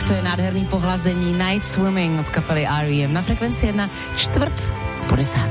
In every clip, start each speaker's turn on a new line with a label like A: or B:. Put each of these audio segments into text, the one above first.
A: to je nádherný pohlazení Night Swimming od kapely R.E.M. na Frekvenci 1, 9:45.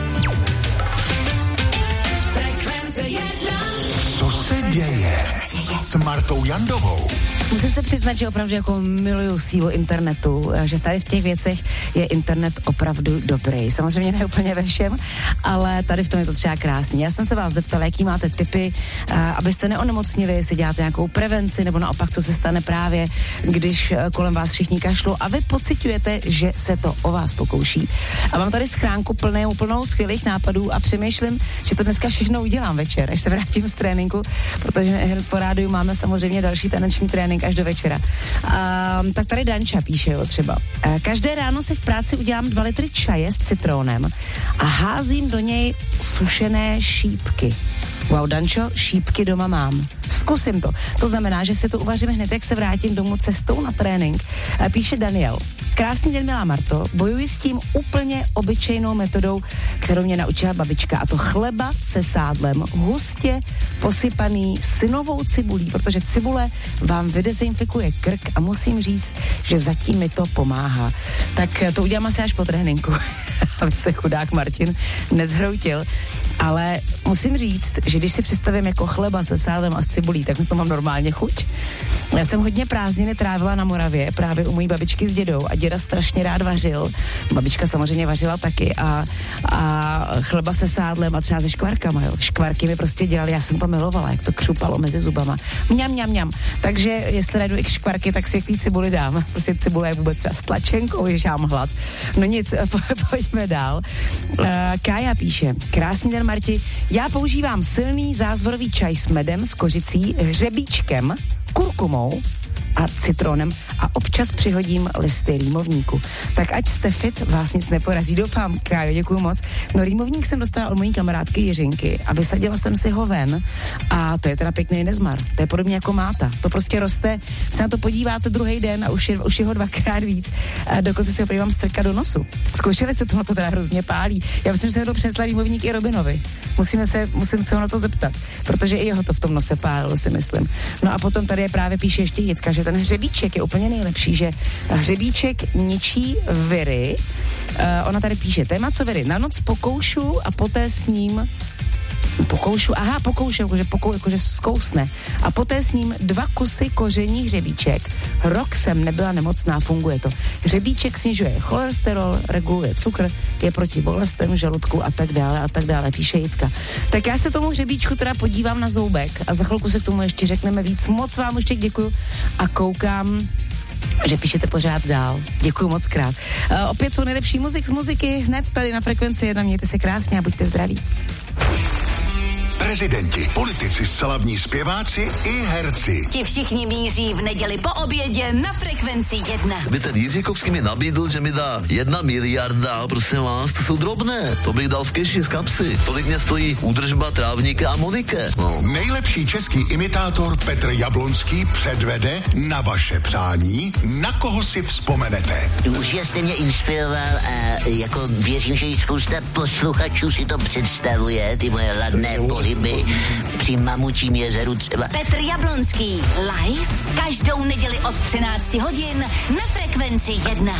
B: Co se děje s Martou Jandovou?
A: Musím se přiznat, že opravdu jako miluju sílu internetu, že tady v těch věcech je internet opravdu dobrý. Samozřejmě ne úplně ve všem, ale tady v tom je to třeba krásný. Já jsem se vás zeptala, jaký máte tipy, abyste neonemocnili, jestli děláte nějakou prevenci, nebo naopak, co se stane právě, když kolem vás všichni kašlou a vy pociťujete, že se to o vás pokouší. A mám tady schránku plnou skvělých nápadů a přemýšlím, že to dneska všechno udělám večer, až se vrátím z tréninku, protože po rádiu máme samozřejmě další taneční trénink až do večera. Tak tady Danča píše třeba. Každé ráno si v práci udělám 2 litry čaje s citrónem a házím do něj sušené šípky. Wow, Dančo, šípky doma mám. Zkusím to. To znamená, že si to uvařím hned, jak se vrátím domů cestou na trénink. Píše Daniel. Krásný den, milá Marto. Bojuji s tím úplně obyčejnou metodou, kterou mě naučila babička. A to chleba se sádlem, hustě posypaný synovou cibulí, protože cibule vám vydezinfikuje krk a musím říct, že zatím mi to pomáhá. Tak to udělám asi až po tréninku, aby se chudák Martin nezhroutil. Ale musím říct, že když si představím jako chleba se sádlem a s cibulí, tak to mám normálně chuť. Já jsem hodně prázdniny trávila na Moravě, právě u mojí babičky s dědou a děda strašně rád vařil. Babička samozřejmě vařila taky a chleba se sádlem a třeba se škvarkama, jo. Škvarky mi prostě dělali, já jsem to milovala, jak to křupalo mezi zubama. Mňam. Takže jestli najdu i škvarky, tak si k té cibuli dám. Prostě cibule je vůbec s tlačenkou, že mám hlad. No nic, pojďme dál. Kája píše, krásný den, Marti. Já používám silný zázvorový čaj s medem, s kořicí, hřebíčkem, kurkumou a citronem a občas přihodím listy rýmovníku. Tak ať jste fit, vás nic neporazí. Doufám, Kájo, děkuju moc. No rýmovník jsem dostala od mojí kamarádky Jiřinky a vysadila jsem si ho ven a to je teda pěkný nezmar. To je podobně jako máta. To prostě roste, se na to podíváte druhý den a už je ho 2krát víc. A dokonce si ho podívám strkat do nosu. Zkoušeli jste to, na to teda hrozně pálí. Já myslím, že jsem to přinesla rýmovník i Robinovi. Musím se ho na to zeptat, protože i jeho to v tom nose pálilo, si myslím. No a potom tady je právě píše ještě Jitka, že ten hřebíček je úplně nejlepší, že hřebíček ničí viry. Ona tady píše, téma co viry, na noc pokoušu a poté s ním pokoušu, jakože zkousne. A poté s ním 2 kusy koření hřebíček. Rok jsem nebyla nemocná, funguje to. Hřebíček snižuje cholesterol, reguluje cukr, je proti bolestem žaludku a tak dále, píše Jitka. Tak já se tomu hřebíčku teda podívám na zoubek a za chvilku se k tomu ještě řekneme víc. Moc vám ještě děkuju a koukám, že píšete pořád dál. Děkuju moc krát. Opět jsou nejlepší z muziky hned tady na Frekvenci 1. Mějte se krásně a buďte zdraví.
B: Prezidenti, politici, slavní zpěváci i herci.
C: Ti všichni míří v neděli po obědě na Frekvenci 1.
D: By ten Jiříkovský mi nabídl, že mi dá 1 miliarda, prosím vás, to jsou drobné. To bych dal v keši z kapsy. Tolik mě stojí údržba trávníka a Monike. No.
B: Nejlepší český imitátor Petr Jablonský předvede na vaše přání, na koho si vzpomenete.
E: Už jste mě inspiroval a jako věřím, že i spousta posluchačů si to představuje, ty moje ladné pohyby při Mamučím jezeru třeba.
C: Petr Jablonský live každou neděli od 13 hodin na Frekvenci 1.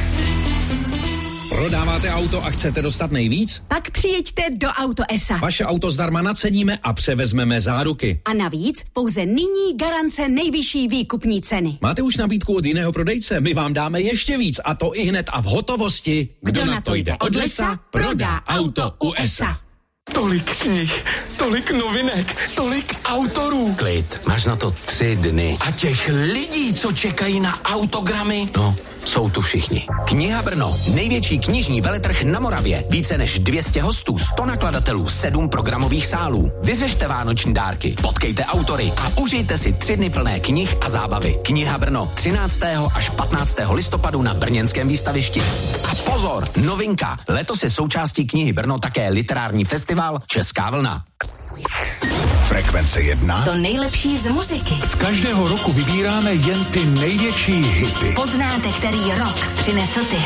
F: Prodáváte auto a chcete dostat nejvíc?
G: Pak přijeďte do Auto ESA.
F: Vaše auto zdarma naceníme a převezmeme záruky.
G: A navíc pouze nyní garance nejvyšší výkupní ceny.
F: Máte už nabídku od jiného prodejce? My vám dáme ještě víc a to i hned a v hotovosti.
G: Kdo na to jde od lesa, prodá auto u ESA.
H: Tolik knih, tolik novinek, tolik autorů.
I: Klid, máš na to 3 dny.
H: A těch lidí, co čekají na autogramy?
I: No, jsou tu všichni. Kniha Brno, největší knižní veletrh na Moravě. Více než 200 hostů, 100 nakladatelů, 7 programových sálů. Vyřešte vánoční dárky, potkejte autory a užijte si 3 dny plné knih a zábavy. Kniha Brno 13. až 15. listopadu na brněnském výstavišti. A pozor, novinka, letos je součástí knihy Brno také literární festival Česká vlna.
B: Frekvence 1.
C: To nejlepší z muziky.
B: Z každého roku vybíráme jen ty největší hity.
C: Poznáte, který rok přinesl ty